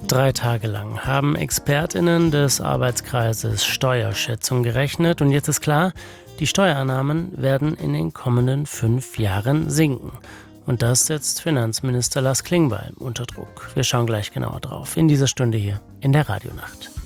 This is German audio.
3 Tage lang haben ExpertInnen des Arbeitskreises Steuerschätzung gerechnet und jetzt ist klar, die Steuereinnahmen werden in den kommenden 5 Jahren sinken. Und das setzt Finanzminister Lars Klingbeil unter Druck. Wir schauen gleich genauer drauf in dieser Stunde hier in der Radionacht.